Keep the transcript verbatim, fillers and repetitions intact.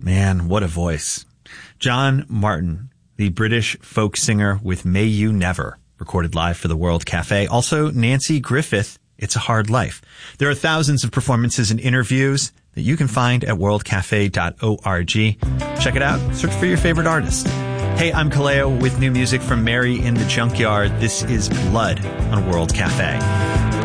Man, what a voice. John Martin, the British folk singer with May You Never, recorded live for the World Cafe. Also, Nanci Griffith, It's a Hard Life. There are thousands of performances and interviews that you can find at world cafe dot org. Check it out. Search for your favorite artist. Hey, I'm Kaleo with new music from Mary in the Junkyard. This is Blood on World Cafe.